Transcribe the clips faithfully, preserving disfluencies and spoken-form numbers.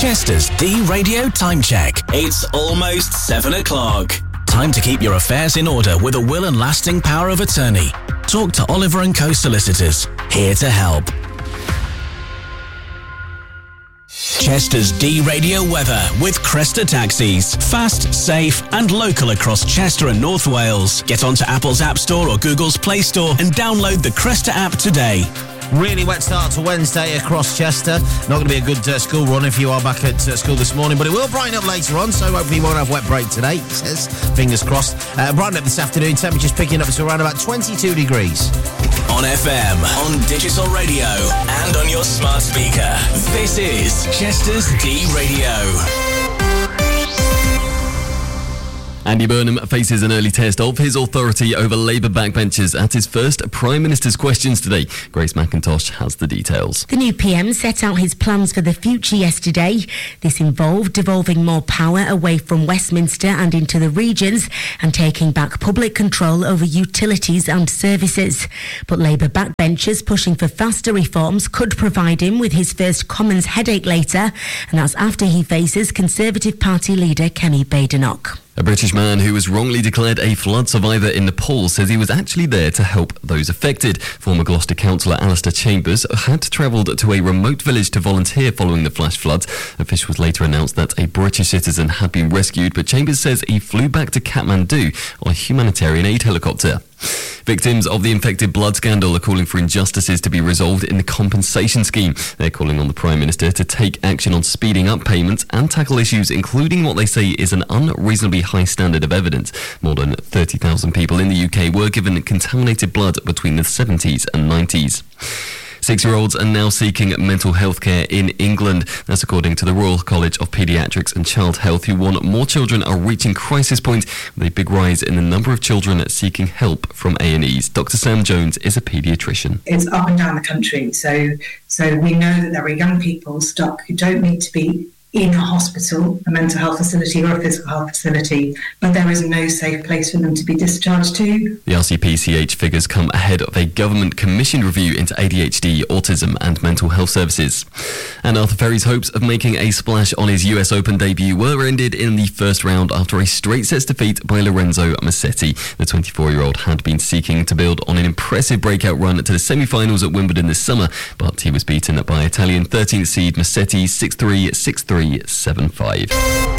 Chester's D-Radio Time Check. It's almost seven o'clock. Time to keep your affairs in order with a will and lasting power of attorney. Talk to Oliver and Co Solicitors. Here to help. Chester's D-Radio weather with Cresta Taxis. Fast, safe and local across Chester and North Wales. Get onto Apple's App Store or Google's Play Store and download the Cresta app today. Really wet start to Wednesday across Chester. Not going to be a good uh, school run if you are back at uh, school this morning, but it will brighten up later on, so hopefully you won't have wet break today, it says. Fingers crossed. Uh, brighten up this afternoon, temperatures picking up to around about twenty-two degrees. On F M, on digital radio, and on your smart speaker. This is Chester's D-Radio. Andy Burnham faces an early test of his authority over Labour backbenchers at his first Prime Minister's Questions today. Grace McIntosh has the details. The new P M set out his plans for the future yesterday. This involved devolving more power away from Westminster and into the regions and taking back public control over utilities and services. But Labour backbenchers pushing for faster reforms could provide him with his first Commons headache later, and that's after he faces Conservative Party leader Kemi Badenoch. A British man who was wrongly declared a flood survivor in Nepal says he was actually there to help those affected. Former Gloucester councillor Alistair Chambers had travelled to a remote village to volunteer following the flash floods. Officials later announced that a British citizen had been rescued, but Chambers says he flew back to Kathmandu on a humanitarian aid helicopter. Victims of the infected blood scandal are calling for injustices to be resolved in the compensation scheme. They're calling on the Prime Minister to take action on speeding up payments and tackle issues including what they say is an unreasonably high standard of evidence. More than thirty thousand people in the U K were given contaminated blood between the seventies and nineties. Six-year-olds are now seeking mental health care in England. That's according to the Royal College of Paediatrics and Child Health, who warn more children are reaching crisis point with a big rise in the number of children seeking help from A and Es. Doctor Sam Jones is a paediatrician. It's up and down the country, so so we know that there are young people stuck who don't need to be in a hospital, a mental health facility or a physical health facility, but there is no safe place for them to be discharged to. The R C P C H figures come ahead of a government-commissioned review into A D H D, autism and mental health services. And Arthur Ferry's hopes of making a splash on his U S Open debut were ended in the first round after a straight sets defeat by Lorenzo Musetti. The twenty-four-year-old had been seeking to build on an impressive breakout run to the semi-finals at Wimbledon this summer, but he was beaten by Italian thirteenth seed Musetti six three, six three, seven five.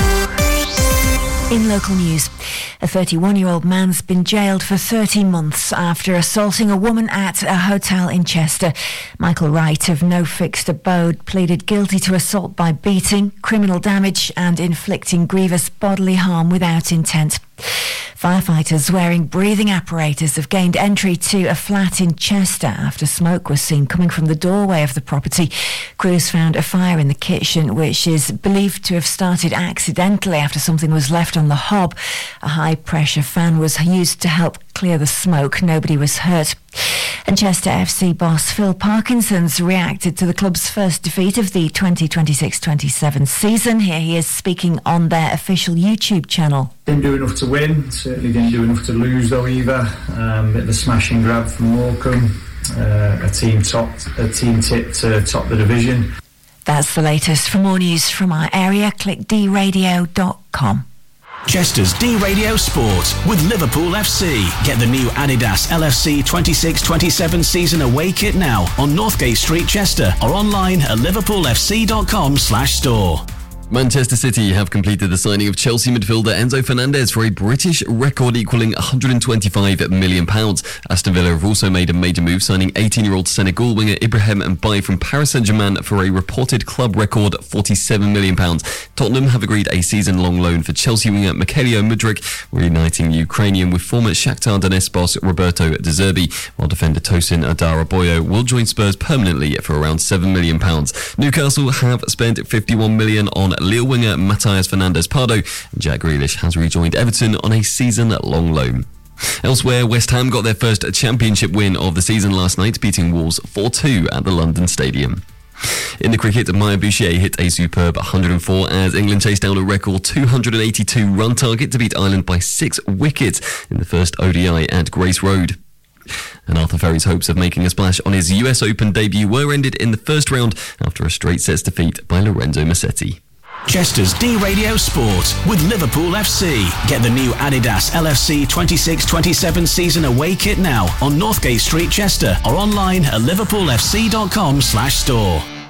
In local news, a thirty-one-year-old man's been jailed for thirty months after assaulting a woman at a hotel in Chester. Michael Wright, of no fixed abode, pleaded guilty to assault by beating, criminal damage and inflicting grievous bodily harm without intent. Firefighters wearing breathing apparatus have gained entry to a flat in Chester after smoke was seen coming from the doorway of the property. Crews found a fire in the kitchen, which is believed to have started accidentally after something was left on the hob. A high-pressure fan was used to help clear the smoke. Nobody was hurt. And Chester F C boss Phil Parkinson's reacted to the club's first defeat of the twenty twenty-six twenty-seven season. Here he is speaking on their official YouTube channel. Didn't do enough to win, certainly didn't do enough to lose though either. Um, bit of a smash and grab from Morecambe, uh, a team topped, a team tipped to top the division. That's the latest. For more news from our area, click d radio dot com. Chester's D-Radio Sport with Liverpool F C. Get the new Adidas L F C twenty-six twenty-seven season away kit now on Northgate Street, Chester, or online at liverpool f c dot com slash store. Manchester City have completed the signing of Chelsea midfielder Enzo Fernandez for a British record equalling one hundred twenty-five million pounds. Aston Villa have also made a major move, signing eighteen-year-old Senegal winger Ibrahim Mbaye from Paris Saint-Germain for a reported club record forty-seven million pounds. Tottenham have agreed a season-long loan for Chelsea winger Mikhailo Mudryk, reuniting Ukrainian with former Shakhtar Donetsk boss Roberto De Zerbi, while defender Tosin Adaraboyo will join Spurs permanently for around seven million pounds. Newcastle have spent fifty-one million pounds on Lille winger Matthias Fernandes-Pardo. Jack Grealish has rejoined Everton on a season-long loan. Elsewhere, West Ham got their first championship win of the season last night, beating Wolves four two at the London Stadium. In the cricket, Maya Bouchier hit a superb one hundred four as England chased down a record two hundred eighty-two run target to beat Ireland by six wickets in the first O D I at Grace Road. And Arthur Ferry's hopes of making a splash on his U S Open debut were ended in the first round after a straight sets defeat by Lorenzo Musetti. Chester's D Radio Sport with Liverpool F C. Get the new Adidas L F C twenty-six twenty-seven season away kit now on Northgate Street, Chester, or online at liverpool f c dot com slash store.